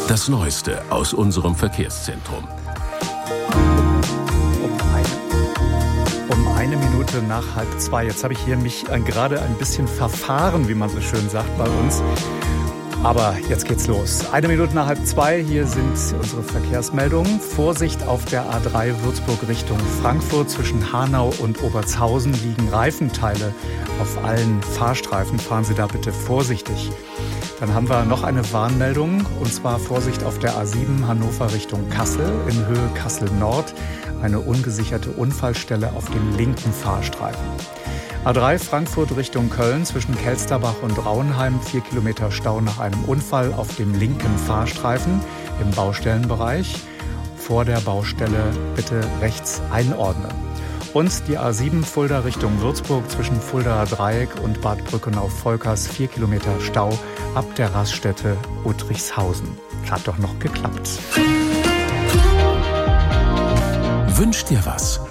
Das Neueste aus unserem Verkehrszentrum. Um eine Minute nach 1:30. Jetzt habe ich hier mich gerade ein bisschen verfahren, wie man so schön sagt bei uns. Aber jetzt geht's los. 1 Minute nach 1:30, hier sind unsere Verkehrsmeldungen. Vorsicht auf der A3 Würzburg Richtung Frankfurt. Zwischen Hanau und Obertshausen liegen Reifenteile auf allen Fahrstreifen. Fahren Sie da bitte vorsichtig. Dann haben wir noch eine Warnmeldung, und zwar Vorsicht auf der A7 Hannover Richtung Kassel, in Höhe Kassel Nord. Eine ungesicherte Unfallstelle auf dem linken Fahrstreifen. A3 Frankfurt Richtung Köln, zwischen Kelsterbach und Rauenheim, 4 Kilometer Stau nach einem Unfall auf dem linken Fahrstreifen im Baustellenbereich. Vor der Baustelle bitte rechts einordnen. Und die A7 Fulda Richtung Würzburg, zwischen Fuldaer Dreieck und Bad Brückenau-Volkers, 4 Kilometer Stau ab der Raststätte Uttrichshausen. Hat doch noch geklappt. Wünsch dir was?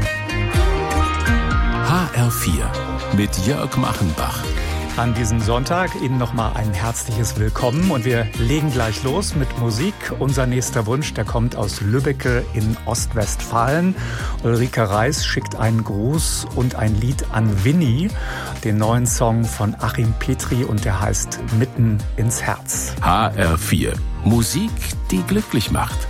HR4 mit Jörg Machenbach. An diesem Sonntag Ihnen nochmal ein herzliches Willkommen, und wir legen gleich los mit Musik. Unser nächster Wunsch, der kommt aus Lübbecke in Ostwestfalen. Ulrike Reis schickt einen Gruß und ein Lied an Winnie, den neuen Song von Achim Petri, und der heißt Mitten ins Herz. HR4, Musik, die glücklich macht.